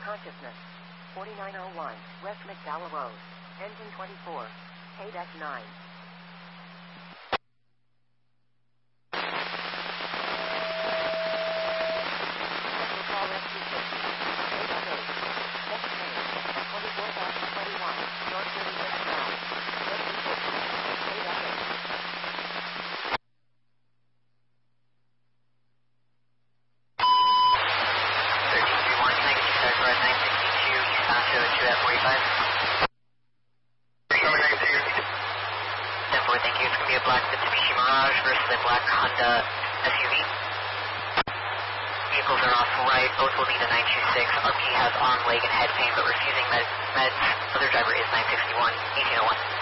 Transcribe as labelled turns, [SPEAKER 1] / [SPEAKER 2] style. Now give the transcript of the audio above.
[SPEAKER 1] consciousness. 4901, West McDowell Road. Engine 24. KDEC 9. Central Call Rescue Station. KDEC 8. Next train. 24,021. North 36 miles. Rescue Station. KDEC 8.
[SPEAKER 2] Thank you. It's going to be a black Mitsubishi Mirage versus a black Honda SUV. Vehicles are off right. Both will need a 926. RP has arm, leg, and head pain, but refusing meds. Other driver is 961. 1801.